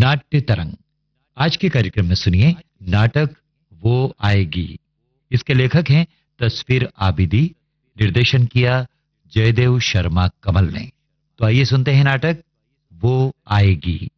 नाट्य तरंग। आज के कार्यक्रम में सुनिए नाटक वो आएगी। इसके लेखक हैं तस्वीर आबिदी, निर्देशन किया जयदेव शर्मा कमल ने। तो आइए सुनते हैं नाटक वो आएगी।